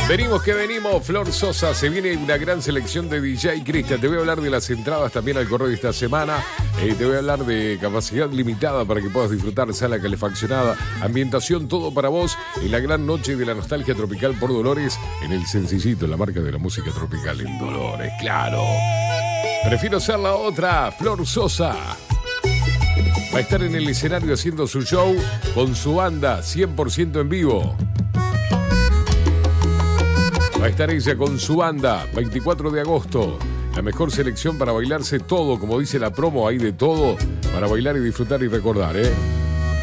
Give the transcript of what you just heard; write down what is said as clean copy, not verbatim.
Venimos que venimos, Flor Sosa, se viene una gran selección de DJ Cristian. Te voy a hablar de las entradas también al correo de esta semana. Te voy a hablar de capacidad limitada para que puedas disfrutar, sala calefaccionada, ambientación, todo para vos en la gran noche de la nostalgia tropical por Dolores, en el Sencillito, la marca de la música tropical en Dolores, claro. Prefiero ser la otra, Flor Sosa. Va a estar en el escenario haciendo su show con su banda 100% en vivo. Va a estar ella con su banda, 24 de agosto. La mejor selección para bailarse todo, como dice la promo, hay de todo para bailar y disfrutar y recordar, ¿eh?